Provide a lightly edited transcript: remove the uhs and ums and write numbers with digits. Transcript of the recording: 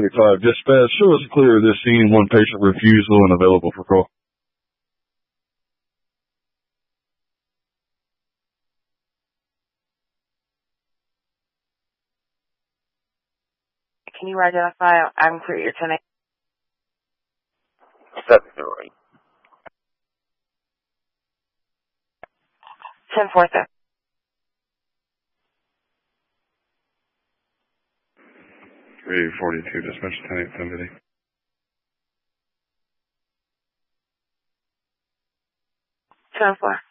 885. Dispatch, show us clear of this scene. One patient refusal and available for call. Can you identify? I'm clear your 10-8. 708. 10-4, sir. 3842, dispatch 10-8, somebody. 10-4.